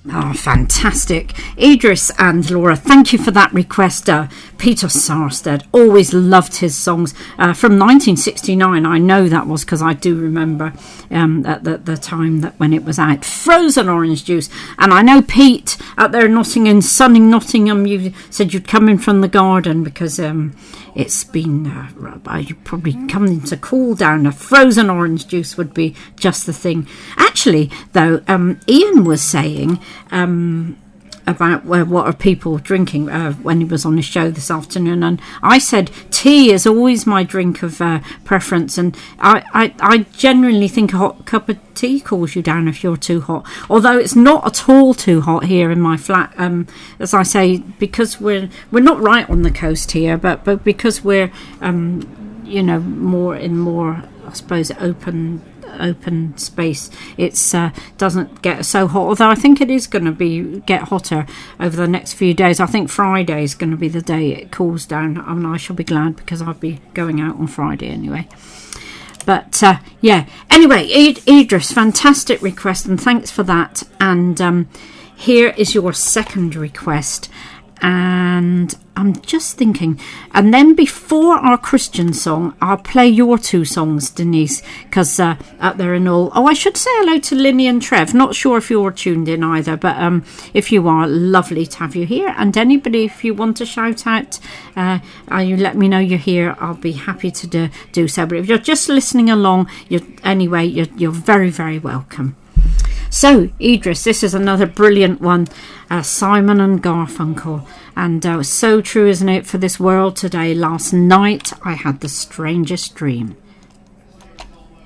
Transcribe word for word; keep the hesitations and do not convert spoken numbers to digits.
Oh, fantastic. Idris and Laura, thank you for that request. Uh, Peter Sarsted, always loved his songs. Uh, from nineteen sixty-nine, I know that was because I do remember um, at the, the time that when it was out. Frozen Orange Juice. And I know Pete out there in Nottingham, sunny Nottingham, you said you'd come in from the garden because um, it's been, uh, you'd probably come in to cool down. A frozen orange juice would be just the thing. Actually, though, um, Ian was saying um, about uh, what are people drinking uh, when he was on his show this afternoon, and I said tea is always my drink of uh, preference, and I, I, I generally think a hot cup of tea cools you down if you're too hot, although it's not at all too hot here in my flat, um, as I say, because we're we're not right on the coast here, but, but because we're um, you know, more in more, I suppose, open open space, it's uh, doesn't get so hot, although I think it is going to be get hotter over the next few days. I think Friday is going to be the day it cools down, and I shall be glad because I'll be going out on Friday anyway. But uh, yeah, anyway, Id- Idris, fantastic request, and thanks for that. And um, here is your second request, and I'm just thinking, and then before our Christian song, I'll play your two songs, Denise, because uh, out there and all. Oh, I should say hello to Linny and Trev. Not sure if you're tuned in either, but um, if you are, lovely to have you here. And anybody, if you want to shout out, uh, uh, you let me know you're here. I'll be happy to do, do so. But if you're just listening along, you're, anyway, you're, you're very, very welcome. So, Idris, this is another brilliant one, uh, Simon and Garfunkel. And uh, so true, isn't it, for this world today? Last night I had the strangest dream.